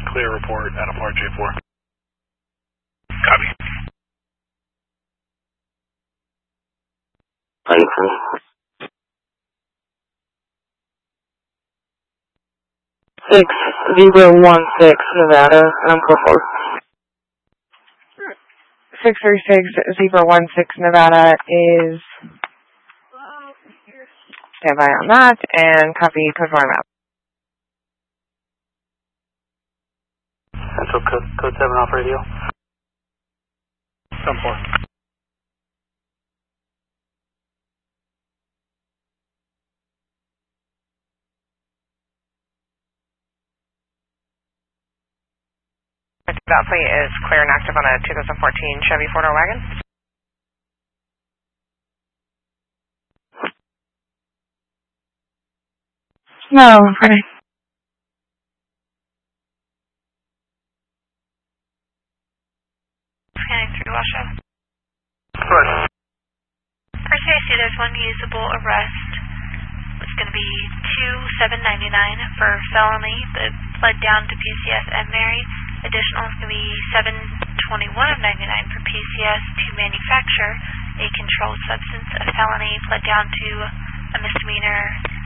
clear report out of RJ4. Copy. Six 016 Nevada, I'm 44. 636-016 Nevada is stand by on that and copy code 4 map. Central code 7 off radio. 10-4. That plate is clear and active on a 2014 Chevy 4-door wagon. No, ready. Scanning through Washoe. Right. RCIC, there's one usable arrest. It's going to be 2-799 for felony, but pled down to PCS and Mary. Additional is going to be 721 of 99 for PCS to manufacture a controlled substance, a felony, pled down to a misdemeanor